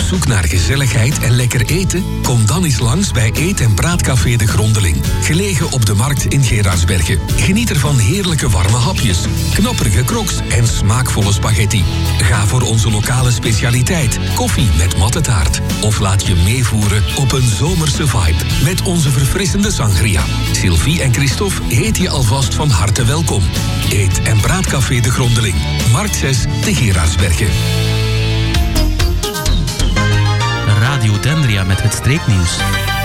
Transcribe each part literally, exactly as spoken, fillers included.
zoek naar gezelligheid en lekker eten? Kom dan eens langs bij Eet- en Praatcafé De Grondeling. Gelegen op de markt in Gerardsbergen. Geniet er van heerlijke warme hapjes, knapperige crocs en smaakvolle spaghetti. Ga voor onze lokale specialiteit, koffie met mattetaart. Of laat je meevoeren op een zomerse vibe met onze verfrissende sangria. Sylvie en Christophe heet je alvast van harte welkom. Eet- en Praatcafé De Grondeling. Markt zes te Gerardsbergen. Radio Dendria met het streeknieuws.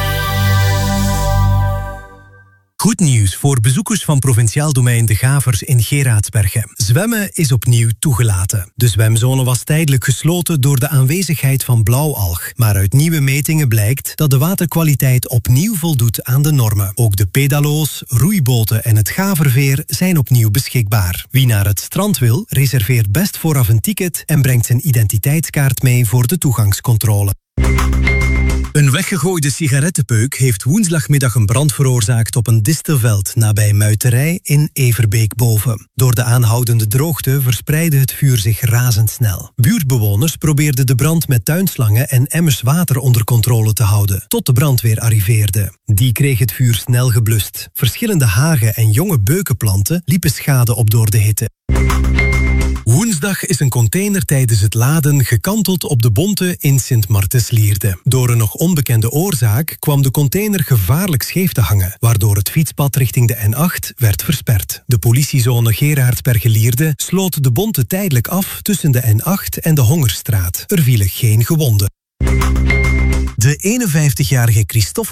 Goed nieuws voor bezoekers van provinciaal domein De Gavers in Gerardsbergen. Zwemmen is opnieuw toegelaten. De zwemzone was tijdelijk gesloten door de aanwezigheid van blauwalg. Maar uit nieuwe metingen blijkt dat de waterkwaliteit opnieuw voldoet aan de normen. Ook de pedalo's, roeiboten en het gaverveer zijn opnieuw beschikbaar. Wie naar het strand wil, reserveert best vooraf een ticket en brengt zijn identiteitskaart mee voor de toegangscontrole. Een weggegooide sigarettenpeuk heeft woensdagmiddag een brand veroorzaakt op een distelveld nabij Muiterij in Everbeek-Boven. Door de aanhoudende droogte verspreidde het vuur zich razendsnel. Buurtbewoners probeerden de brand met tuinslangen en emmers water onder controle te houden, tot de brandweer arriveerde. Die kreeg het vuur snel geblust. Verschillende hagen en jonge beukenplanten liepen schade op door de hitte. Woensdag is een container tijdens het laden gekanteld op de Bonte in Sint-Martenslierde. Door een nog onbekende oorzaak kwam de container gevaarlijk scheef te hangen, waardoor het fietspad richting de N acht werd versperd. De politiezone Gerardsbergen-Lierde sloot de Bonte tijdelijk af tussen de N acht en de Hongerstraat. Er vielen geen gewonden. De eenenvijftigjarige Christoffel